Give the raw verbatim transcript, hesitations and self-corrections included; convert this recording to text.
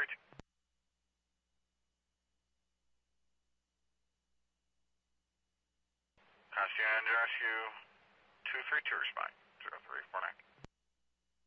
two. Costume and Rescue two three two respond. zero three four nine.